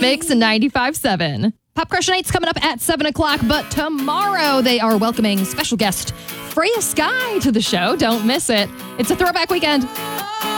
Mix 95.7. Pop Crush Night's coming up at 7 o'clock, but tomorrow they are welcoming special guest Freya Sky to the show. Don't miss it. It's a throwback weekend.